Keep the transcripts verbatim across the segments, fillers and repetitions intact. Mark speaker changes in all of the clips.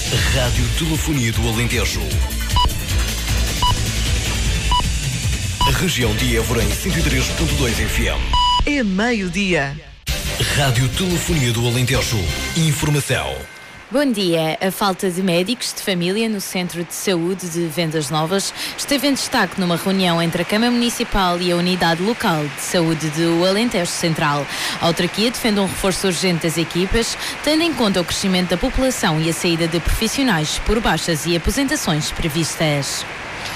Speaker 1: Rádio Telefonia do Alentejo. A região de Évora em cento e três ponto dois F M.
Speaker 2: É meio-dia.
Speaker 1: Rádio Telefonia do Alentejo. Informação.
Speaker 3: Bom dia. A falta de médicos de família no Centro de Saúde de Vendas Novas esteve em destaque numa reunião entre a Câmara Municipal e a Unidade Local de Saúde do Alentejo Central. A autarquia defende um reforço urgente das equipas, tendo em conta o crescimento da população e a saída de profissionais por baixas e aposentações previstas.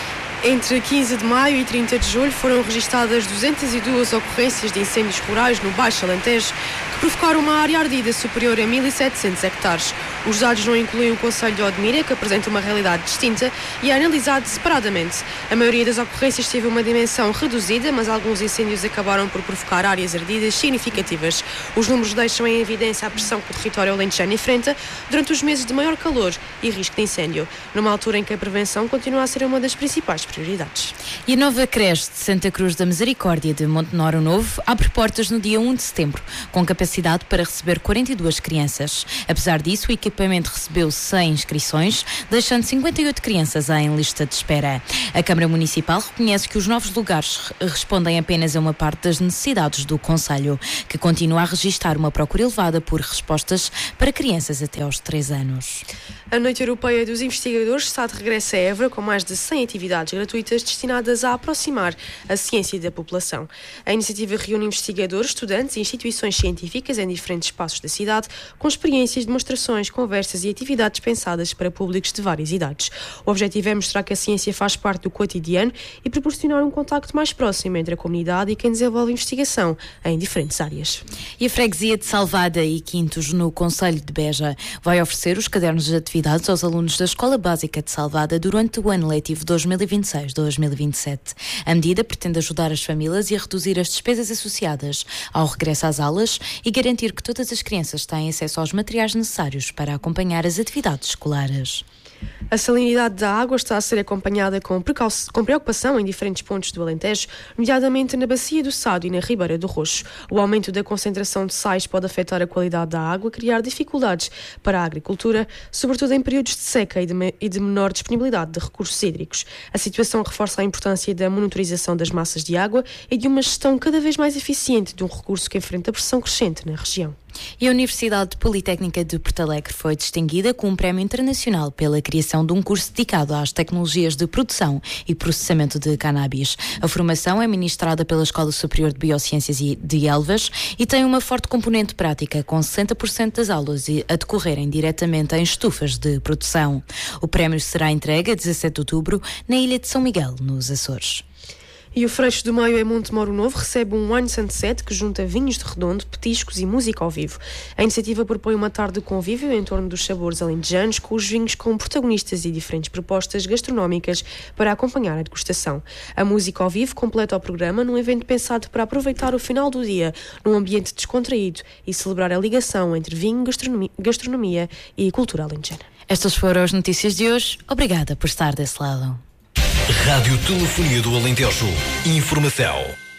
Speaker 4: Entre quinze de maio e trinta de julho foram registadas duzentas e duas ocorrências de incêndios rurais no Baixo Alentejo, que provocaram uma área ardida superior a mil e setecentos hectares. Os dados não incluem o concelho de Odmira, que apresenta uma realidade distinta e é analisado separadamente. A maioria das ocorrências teve uma dimensão reduzida, mas alguns incêndios acabaram por provocar áreas ardidas significativas. Os números deixam em evidência a pressão que o território alentejano enfrenta durante os meses de maior calor e risco de incêndio, numa altura em que a prevenção continua a ser uma das principais prioridades.
Speaker 3: E a nova creche de Santa Cruz da Misericórdia de Montenoro Novo abre portas no dia um de setembro, com capacidade para receber quarenta e duas crianças. Apesar disso, o equipamento recebeu cem inscrições, deixando cinquenta e oito crianças em lista de espera. A Câmara Municipal reconhece que os novos lugares respondem apenas a uma parte das necessidades do concelho, que continua a registrar uma procura elevada por respostas para crianças até aos três anos.
Speaker 4: A Noite Europeia dos Investigadores está de regresso a Évora, com mais de cem atividades gratuitas destinadas a aproximar a ciência da população. A iniciativa reúne investigadores, estudantes e instituições científicas em diferentes espaços da cidade, com experiências, demonstrações, conversas e atividades pensadas para públicos de várias idades. O objetivo é mostrar que a ciência faz parte do cotidiano e proporcionar um contacto mais próximo entre a comunidade e quem desenvolve investigação em diferentes áreas.
Speaker 3: E a freguesia de Salvada e Quintos, no concelho de Beja, vai oferecer os cadernos de atividades aos alunos da Escola Básica de Salvada durante o ano letivo dois mil e vinte e seis dois mil e vinte e sete. A medida pretende ajudar as famílias e a reduzir as despesas associadas ao regresso às aulas e garantir que todas as crianças têm acesso aos materiais necessários para acompanhar as atividades escolares.
Speaker 4: A salinidade da água está a ser acompanhada com, com preocupação em diferentes pontos do Alentejo, nomeadamente na Bacia do Sado e na Ribeira do Roxo. O aumento da concentração de sais pode afetar a qualidade da água, criar dificuldades para a agricultura, sobretudo em períodos de seca e de, me, e de menor disponibilidade de recursos hídricos. A situação reforça a importância da monitorização das massas de água e de uma gestão cada vez mais eficiente de um recurso que enfrenta pressão crescente na região.
Speaker 3: E a Universidade Politécnica de Porto Alegre foi distinguida com um prémio internacional pela criação de um curso dedicado às tecnologias de produção e processamento de cannabis. A formação é ministrada pela Escola Superior de Biociências de Elvas e tem uma forte componente prática, com sessenta por cento das aulas a decorrerem diretamente em estufas de produção. O prémio será entregue a dezassete de outubro na Ilha de São Miguel, nos Açores.
Speaker 4: E o Freixo do Meio em Montemoro Novo recebe um Wine Sunset que junta vinhos de redondo, petiscos e música ao vivo. A iniciativa propõe uma tarde de convívio em torno dos sabores alentejanos, com os vinhos com protagonistas e diferentes propostas gastronómicas para acompanhar a degustação. A música ao vivo completa o programa num evento pensado para aproveitar o final do dia num ambiente descontraído e celebrar a ligação entre vinho, gastronomia, gastronomia e cultura alentejana.
Speaker 3: Estas foram as notícias de hoje. Obrigada por estar desse lado.
Speaker 1: Rádio Telefonia do Alentejo. Informação.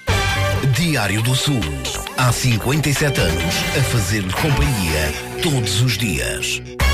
Speaker 1: Diário do Sul. Há cinquenta e sete anos a fazer-lhe companhia todos os dias.